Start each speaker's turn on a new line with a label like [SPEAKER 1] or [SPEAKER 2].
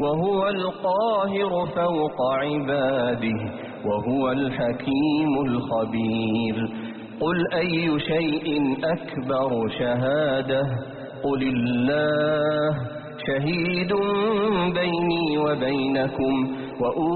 [SPEAKER 1] وهو القاهر فوق عباده وهو الحكيم الخبير. قل أي شيء أكبر شهادة؟ قل الله شهيد بيني وبينكم